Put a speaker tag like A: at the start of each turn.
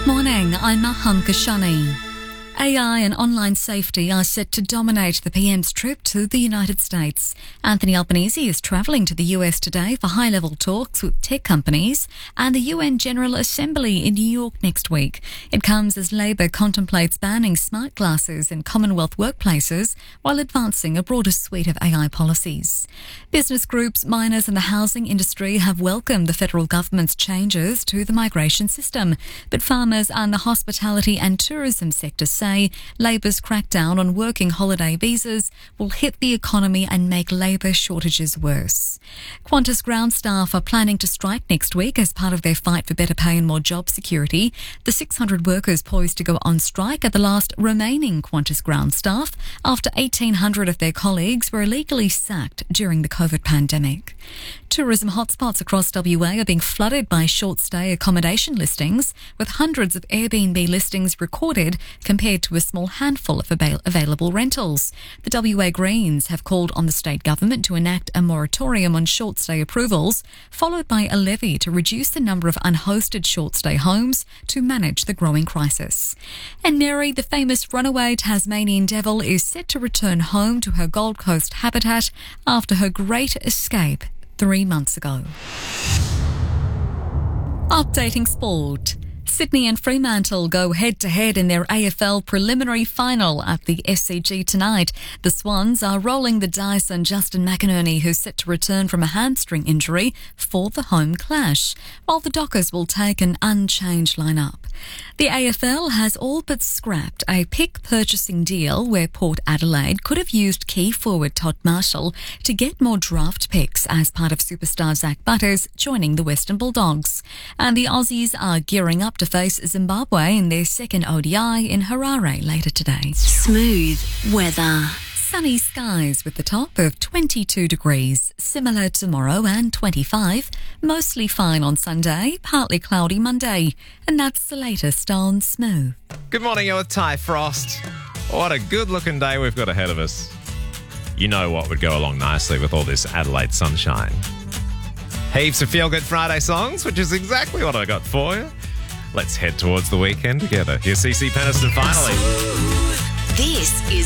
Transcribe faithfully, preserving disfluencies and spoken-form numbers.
A: Good morning, I'm Maham Kashani. A I and online safety are set to dominate the P M's trip to the United States. Anthony Albanese is travelling to the U S today for high-level talks with tech companies and the U N General Assembly in New York next week. It comes as Labor contemplates banning smart glasses in Commonwealth workplaces while advancing a broader suite of A I policies. Business groups, miners and the housing industry have welcomed the federal government's changes to the migration system, but farmers and the hospitality and tourism sector say Labor's crackdown on working holiday visas will hit the economy and make labour shortages worse. Qantas ground staff are planning to strike next week as part of their fight for better pay and more job security. The six hundred workers poised to go on strike are the last remaining Qantas ground staff after eighteen hundred of their colleagues were illegally sacked during the COVID pandemic. Tourism hotspots across W A are being flooded by short-stay accommodation listings, with hundreds of Airbnb listings recorded compared to a small handful of avail- available rentals. The W A Greens have called on the state government to enact a moratorium on short-stay approvals, followed by a levy to reduce the number of unhosted short-stay homes to manage the growing crisis. And Neri, the famous runaway Tasmanian devil, is set to return home to her Gold Coast habitat after her great escape three months ago. Updating sport. Sydney and Fremantle go head-to-head in their A F L preliminary final at the S C G tonight. The Swans are rolling the dice on Justin McInerney, who's set to return from a hamstring injury for the home clash, while the Dockers will take an unchanged lineup. The A F L has all but scrapped a pick purchasing deal where Port Adelaide could have used key forward Todd Marshall to get more draft picks as part of superstar Zach Butters joining the Western Bulldogs. And the Aussies are gearing up to face Zimbabwe in their second O D I in Harare later today.
B: Smooth weather.
A: Sunny skies with the top of twenty-two degrees, similar tomorrow and twenty-five, mostly fine on Sunday, partly cloudy Monday, and that's the latest on Smooth.
C: Good morning, you're with Ty Frost. What a good-looking day we've got ahead of us. You know what would go along nicely with all this Adelaide sunshine. Heaps of feel-good Friday songs, which is exactly what I got for you. Let's head towards the weekend together. Here's C C Peniston finally.
B: This is